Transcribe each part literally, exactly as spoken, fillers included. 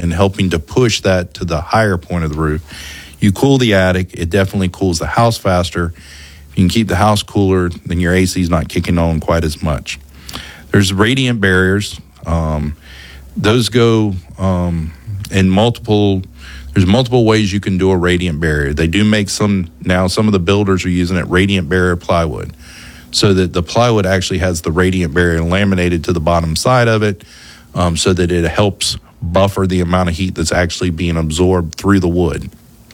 and helping to push that to the higher point of the roof. You cool the attic, it definitely cools the house faster. If you can keep the house cooler, then your A C is not kicking on quite as much. There's radiant barriers. Um, those go um, in multiple, there's multiple ways you can do a radiant barrier. They do make some, now some of the builders are using it, radiant barrier plywood, so that the plywood actually has the radiant barrier laminated to the bottom side of it, um, so that it helps buffer the amount of heat that's actually being absorbed through the wood.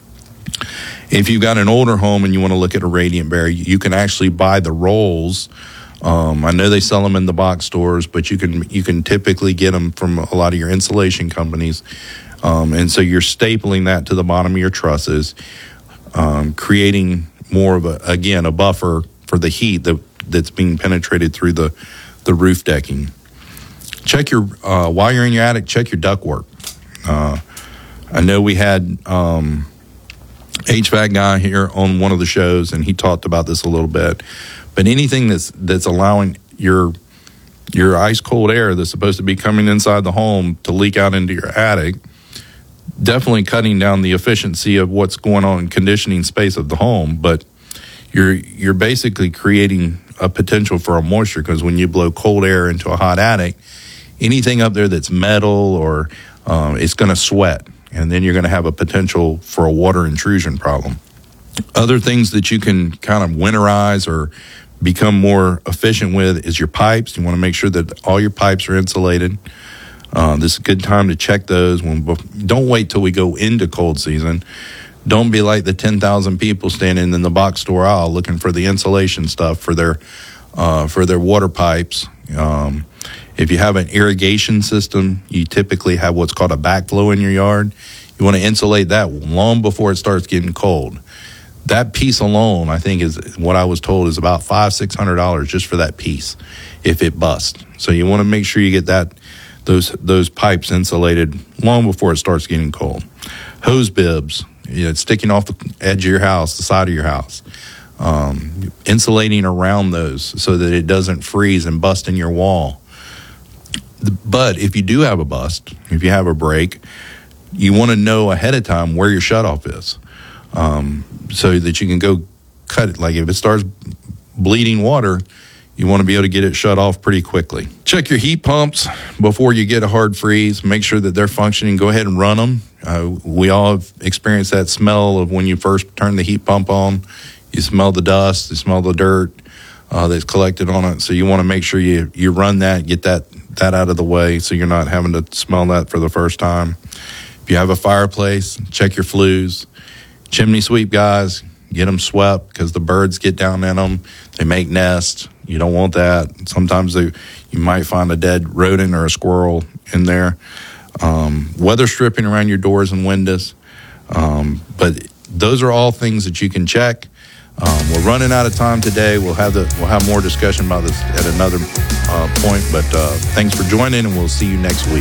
If you've got an older home and you want to look at a radiant barrier, you can actually buy the rolls. Um, I know they sell them in the box stores, but you can you can typically get them from a lot of your insulation companies. Um, and so you're stapling that to the bottom of your trusses, um, creating more of a, again, a buffer for the heat that that's being penetrated through the, the roof decking. Check your, uh, while you're in your attic, check your ductwork. Uh, I know we had um, H V A C guy here on one of the shows, and he talked about this a little bit. But anything that's that's allowing your your ice cold air that's supposed to be coming inside the home to leak out into your attic, definitely cutting down the efficiency of what's going on in conditioning space of the home. But you're you're basically creating a potential for a moisture, because when you blow cold air into a hot attic, anything up there that's metal or um, it's going to sweat, and then you're going to have a potential for a water intrusion problem. Other things that you can kind of winterize or become more efficient with is your pipes. You want to make sure that all your pipes are insulated. Uh, this is a good time to check those. When, don't wait till we go into cold season. Don't be like the ten thousand people standing in the box store aisle looking for the insulation stuff for their uh, for their water pipes. Um, if you have an irrigation system, you typically have what's called a backflow in your yard. You want to insulate that long before it starts getting cold. That piece alone, I think, is what I was told is about five, six hundred dollars just for that piece if it busts. So you want to make sure you get that those those pipes insulated long before it starts getting cold. Hose bibs, you know, sticking off the edge of your house, the side of your house, um, insulating around those so that it doesn't freeze and bust in your wall. But if you do have a bust, if you have a break, you want to know ahead of time where your shutoff is, um, so that you can go cut it. Like if it starts bleeding water, you want to be able to get it shut off pretty quickly. Check your heat pumps before you get a hard freeze. Make sure that they're functioning. Go ahead and run them. Uh, we all have experienced that smell of when you first turn the heat pump on. You smell the dust, you smell the dirt uh, that's collected on it. So you want to make sure you, you run that, get that, that out of the way so you're not having to smell that for the first time. If you have a fireplace, check your flues. Chimney sweep guys, get them swept because the birds get down in them. They make nests. You don't want that. Sometimes they, you might find a dead rodent or a squirrel in there. Um, weather stripping around your doors and windows. Um, but those are all things that you can check. Um, we're running out of time today. We'll have the we'll have more discussion about this at another uh, point. But uh, thanks for joining, and we'll see you next week.